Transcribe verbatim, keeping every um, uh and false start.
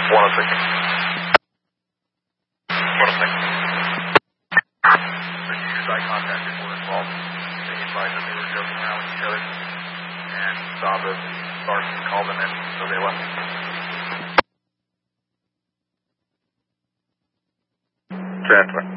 One oh six. One oh six. The users I contacted were involved. They advised that they were joking around with each other and saw the sergeant call them in, so they left. Transfer.